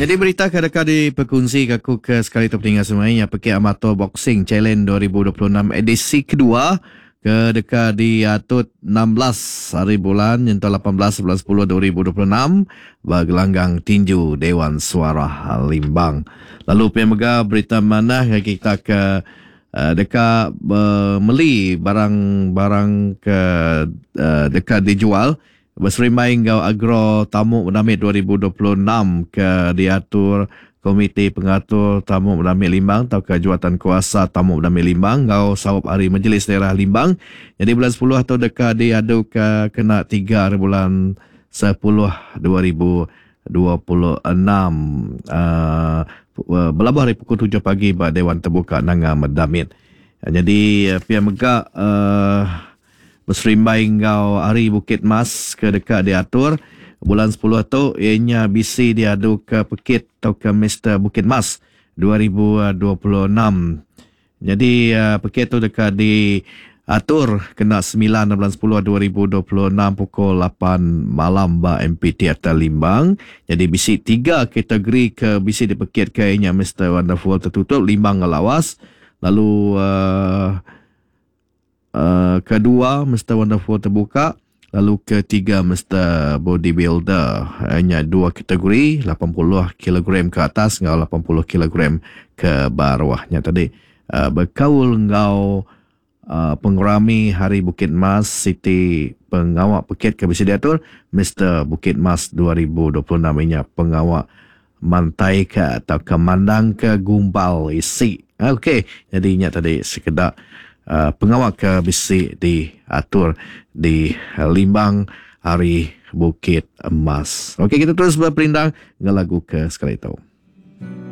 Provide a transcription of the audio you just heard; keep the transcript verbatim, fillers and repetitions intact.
Jadi berita kadang-kadang diperkongsi aku ke sekali tu pendengar semuanya Peking Amateur Boxing Challenge dua ribu dua puluh enam edisi kedua ke dekat diatur enam belas hari bulan yang lapan belas bulan sepuluh dua ribu dua puluh enam bergelanggang tinju Dewan Suara Limbang. Lalu pemega berita mana kita ke uh, dekat uh, meli barang-barang ke uh, dekat dijual berserimai ngau agro tamu menamit dua ribu dua puluh enam ke diatur Komite Pengatur Tamu Menamit Limbang atau ke Jawatan Kuasa Tamu Menamit Limbang ngau sawab hari Majlis Daerah Limbang. Jadi bulan sepuluh atau dekat diadu ke kena tiga hari bulan sepuluh dua ribu dua puluh enam uh, berlabuh hari pukul tujuh pagi pada Dewan Terbuka Nanga Medamit. Jadi pihak megak uh, berserimbai ngau hari Bukit Mas ke dekat diatur bulan sepuluh tu ianya bisi diadu ke Pekit atau ke Mister Bukit Mas dua ribu dua puluh enam. Jadi uh, Pekit tu dekat diatur kena sembilan bulan sepuluh dua ribu dua puluh enam pukul lapan malam ba M P Theater Limbang. Jadi bisi tiga kategori ke bisi di Pekit ke ianya Mister Wonderful tertutup Limbang lawas. Lalu uh, Uh, kedua Mister Wonderful terbuka, lalu ketiga Mister Bodybuilder, hanya dua kategori lapan puluh kilogram ke atas ngau lapan puluh kilogram ke bawahnya tadi. Uh, berkaul ngau uh, pengurami Hari Bukit Mas Siti pengawak Pekit ke bisi diatur Mister Bukit Mas dua ribu dua puluh enam inya pengawak mantai ke atau kemandang ke gumbal isi. Okey, jadinya tadi sekedar Uh, pengawal ke bisi diatur di Limbang Hari Bukit Emas. Okey, kita terus berperindang dengan lagu ke sekali itu.